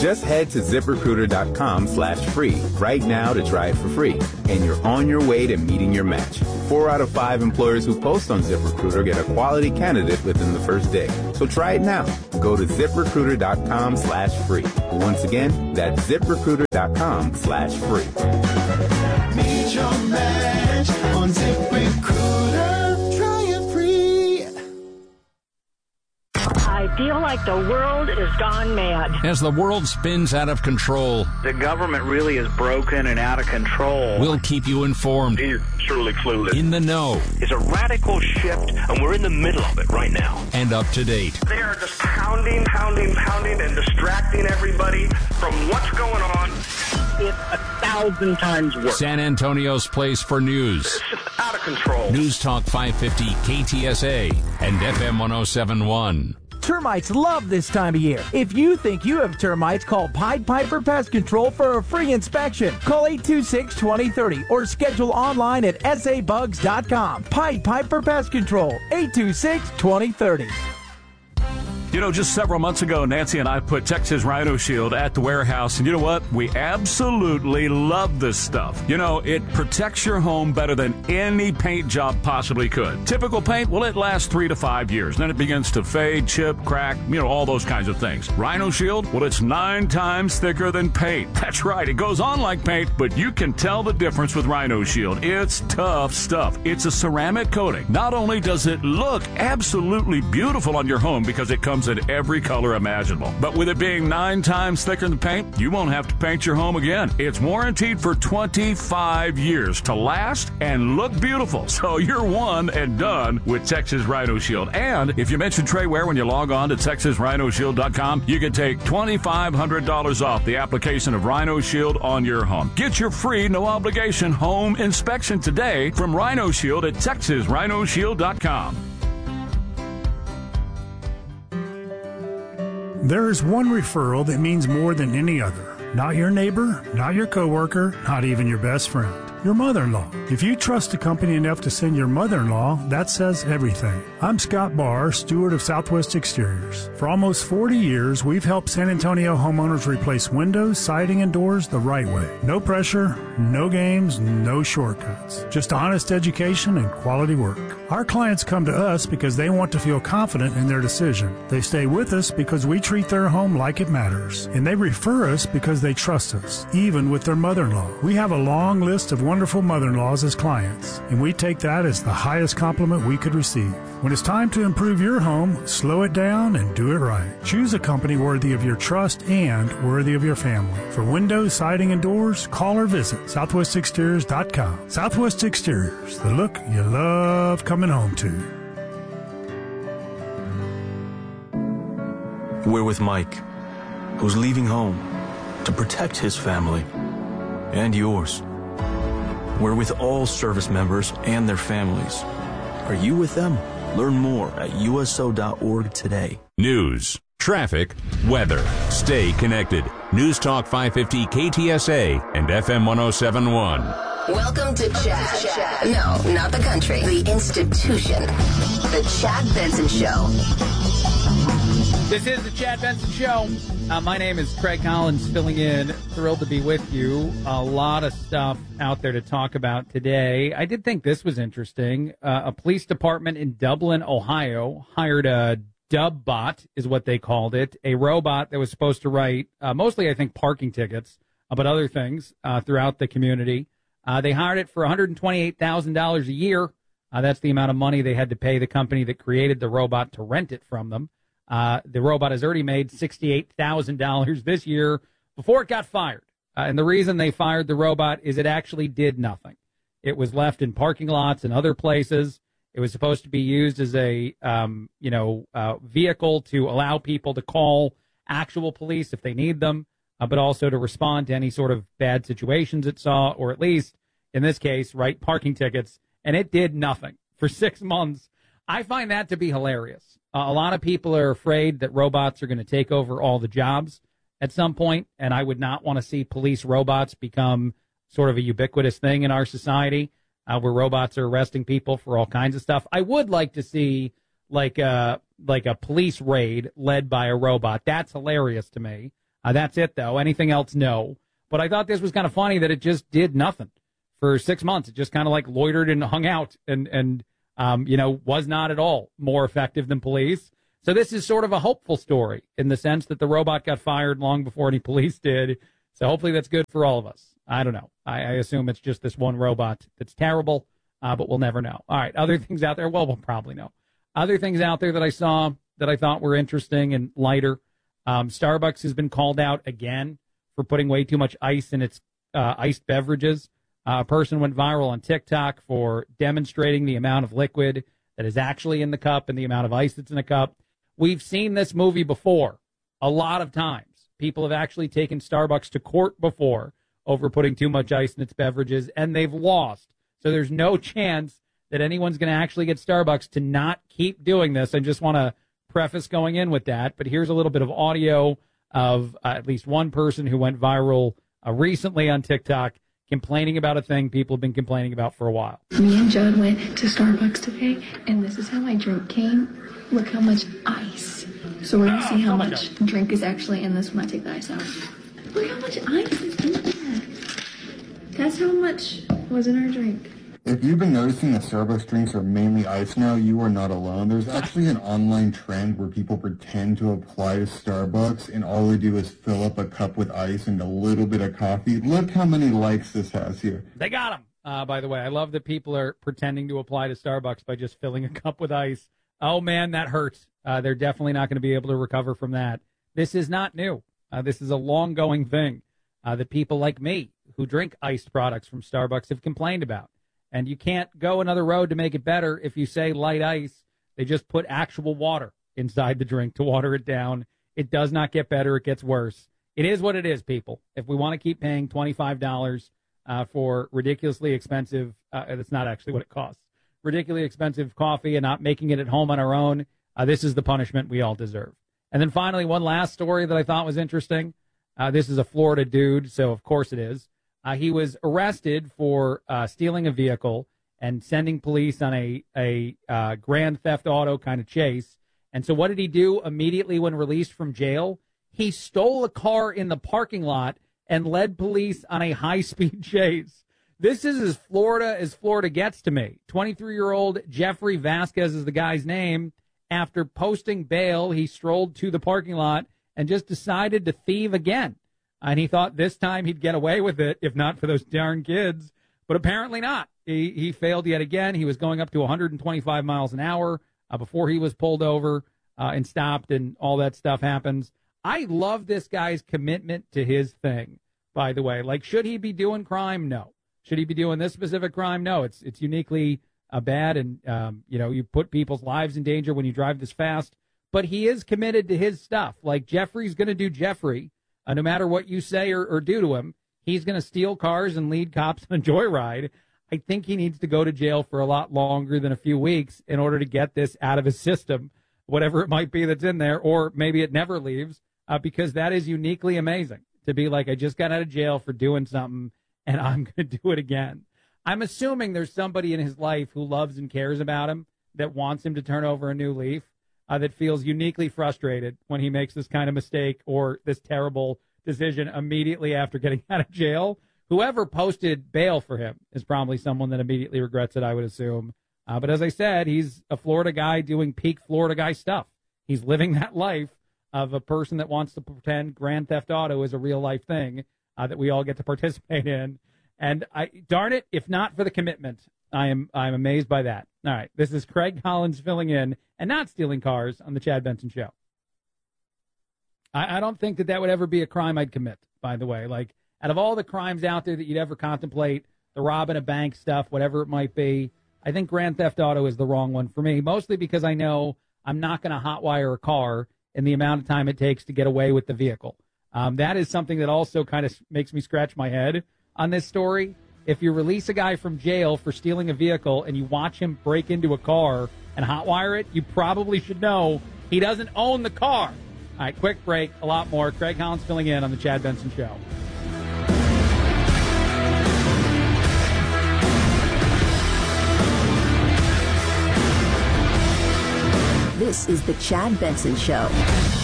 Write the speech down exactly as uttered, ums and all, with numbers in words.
Just head to ZipRecruiter.com slash free right now to try it for free. And you're on your way to meeting your match. Four out of five employers who post on ZipRecruiter get a quality candidate within the first day. So try it now. Go to ZipRecruiter.com slash free. Once again, that's ZipRecruiter.com slash free. Meet your match on ZipRecruiter. Try it free. I feel like the world is gone mad. As the world spins out of control, the government really is broken and out of control. We'll keep you informed. He's truly clueless. In the know. It's a radical shift, and we're in the middle of it right now. And up to date. They are just pounding, pounding, pounding, and distracting everybody from what's going on. It's a thousand times worse. San Antonio's place for news. It's just out of control. News Talk five fifty K T S A and F M one oh seven point one. Termites love this time of year. If you think you have termites, call Pied Piper Pest Control for a free inspection. Call eight two six, two oh three oh or schedule online at s a bugs dot com. Pied Piper Pest Control, eight two six, two oh three oh. You know, just several months ago, Nancy and I put Texas Rhino Shield at the warehouse, and you know what? We absolutely love this stuff. You know, it protects your home better than any paint job possibly could. Typical paint, well, it lasts three to five years. Then it begins to fade, chip, crack, you know, all those kinds of things. Rhino Shield, well, it's nine times thicker than paint. That's right, it goes on like paint, but you can tell the difference with Rhino Shield. It's tough stuff. It's a ceramic coating. Not only does it look absolutely beautiful on your home because it comes in every color imaginable, but with it being nine times thicker than paint, you won't have to paint your home again. It's warranted for twenty-five years to last and look beautiful. So you're one and done with Texas Rhino Shield. And if you mention Trey Ware when you log on to Texas Rhino Shield dot com, you can take twenty-five hundred dollars off the application of Rhino Shield on your home. Get your free, no obligation home inspection today from Rhino Shield at Texas Rhino Shield dot com. There is one referral that means more than any other. Not your neighbor, not your coworker, not even your best friend. Your mother-in-law. If you trust a company enough to send your mother-in-law, that says everything. I'm Scott Barr, steward of Southwest Exteriors. For almost forty years, we've helped San Antonio homeowners replace windows, siding, and doors the right way. No pressure, no games, no shortcuts. Just honest education and quality work. Our clients come to us because they want to feel confident in their decision. They stay with us because we treat their home like it matters. And they refer us because they trust us, even with their mother-in-law. We have a long list of wonderful mother-in-laws as clients, and we take that as the highest compliment we could receive. When it's time to improve your home, slow it down and do it right. Choose a company worthy of your trust and worthy of your family. For windows, siding, and doors, call or visit Southwest Exteriors dot com. Southwest Exteriors, the look you love coming home to. We're with Mike, who's leaving home to protect his family and yours. We're with all service members and their families. Are you with them? Learn more at U S O dot org today. News, traffic, weather. Stay connected. News Talk five fifty K T S A and F M one oh seven point one. Welcome to Chad. No, not the country. The institution. The Chad Benson Show. This is the Chad Benson Show. Uh, my name is Craig Collins, filling in. Thrilled to be with you. A lot of stuff out there to talk about today. I did think this was interesting. Uh, a police department in Dublin, Ohio, hired a dub bot, is what they called it, a robot that was supposed to write uh, mostly, I think, parking tickets, uh, but other things uh, throughout the community. Uh, they hired it for one hundred twenty-eight thousand dollars a year. Uh, that's the amount of money they had to pay the company that created the robot to rent it from them. Uh, the robot has already made sixty-eight thousand dollars this year before it got fired. Uh, and the reason they fired the robot is it actually did nothing. It was left in parking lots and other places. It was supposed to be used as a, um, you know, uh, vehicle to allow people to call actual police if they need them, uh, but also to respond to any sort of bad situations it saw, or at least, in this case, write parking tickets. And it did nothing for six months. I find that to be hilarious. Uh, a lot of people are afraid that robots are going to take over all the jobs at some point, and I would not want to see police robots become sort of a ubiquitous thing in our society, uh, where robots are arresting people for all kinds of stuff. I would like to see like a, like a police raid led by a robot. That's hilarious to me. Uh, that's it, though. Anything else, no. But I thought this was kind of funny that it just did nothing for six months. It just kind of like loitered and hung out and, and um, you know, was not at all more effective than police. So this is sort of a hopeful story in the sense that the robot got fired long before any police did. So hopefully that's good for all of us. I don't know. I, I assume it's just this one robot that's terrible, uh, but we'll never know. All right, other things out there, well, we'll probably know. Other things out there that I saw that I thought were interesting and lighter. Um, Starbucks has been called out again for putting way too much ice in its uh, iced beverages. Uh, a person went viral on TikTok for demonstrating the amount of liquid that is actually in the cup and the amount of ice that's in a cup. We've seen this movie before a lot of times. People have actually taken Starbucks to court before over putting too much ice in its beverages, and they've lost. So there's no chance that anyone's going to actually get Starbucks to not keep doing this. I just want to preface going in with that. But here's a little bit of audio of uh, at least one person who went viral uh, recently on TikTok complaining about a thing people have been complaining about for a while. Me and Judd went to Starbucks today, and this is how my drink came. Look how much ice. So we're going to see how much drink is actually in this when I take the ice out. Look how much ice is in there. That's how much was in our drink. If you've been noticing that Starbucks drinks are mainly ice now, you are not alone. There's actually an online trend where people pretend to apply to Starbucks, and all they do is fill up a cup with ice and a little bit of coffee. Look how many likes this has here. They got him. Uh, by the way, I love that people are pretending to apply to Starbucks by just filling a cup with ice. Oh, man, that hurts. Uh, they're definitely not going to be able to recover from that. This is not new. Uh, this is a long-going thing uh, that people like me who drink iced products from Starbucks have complained about. And you can't go another road to make it better if you say light ice. They just put actual water inside the drink to water it down. It does not get better. It gets worse. It is what it is, people. If we want to keep paying twenty-five dollars uh, for ridiculously expensive, uh, that's not actually what it costs, ridiculously expensive coffee and not making it at home on our own, uh, this is the punishment we all deserve. And then finally, one last story that I thought was interesting. Uh, this is a Florida dude, so of course it is. Uh, he was arrested for uh, stealing a vehicle and sending police on a, a uh, grand theft auto kind of chase. And so what did he do immediately when released from jail? He stole a car in the parking lot and led police on a high-speed chase. This is as Florida as Florida gets to me. twenty-three-year-old Jeffrey Vasquez is the guy's name. After posting bail, he strolled to the parking lot and just decided to thieve again. And he thought this time he'd get away with it, if not for those darn kids. But apparently not. He he failed yet again. He was going up to one hundred twenty-five miles an hour uh, before he was pulled over uh, and stopped, and all that stuff happens. I love this guy's commitment to his thing, by the way. Like, should he be doing crime? No. Should he be doing this specific crime? No. It's it's uniquely uh, bad, and, um, you know, you put people's lives in danger when you drive this fast. But he is committed to his stuff. Like, Jeffrey's going to do Jeffrey. Uh, no matter what you say or, or do to him, he's going to steal cars and lead cops on a joyride. I think he needs to go to jail for a lot longer than a few weeks in order to get this out of his system, whatever it might be that's in there, or maybe it never leaves, uh, because that is uniquely amazing to be like, I just got out of jail for doing something, and I'm going to do it again. I'm assuming there's somebody in his life who loves and cares about him that wants him to turn over a new leaf. Uh, that feels uniquely frustrated when he makes this kind of mistake or this terrible decision immediately after getting out of jail. Whoever posted bail for him is probably someone that immediately regrets it, I would assume. Uh, but as I said, he's a Florida guy doing peak Florida guy stuff. He's living that life of a person that wants to pretend Grand Theft Auto is a real life thing uh, that we all get to participate in. And I, darn it, if not for the commitment, I am I'm amazed by that. All right, this is Craig Collins filling in and not stealing cars on the Chad Benson Show. I, I don't think that that would ever be a crime I'd commit, by the way. Like, out of all the crimes out there that you'd ever contemplate, the robbing a bank stuff, whatever it might be, I think Grand Theft Auto is the wrong one for me, mostly because I know I'm not going to hotwire a car in the amount of time it takes to get away with the vehicle. Um, that is something that also kind of makes me scratch my head on this story. If you release a guy from jail for stealing a vehicle and you watch him break into a car and hotwire it, you probably should know he doesn't own the car. All right, quick break, a lot more. Craig Collins filling in on the Chad Benson Show. This is the Chad Benson Show.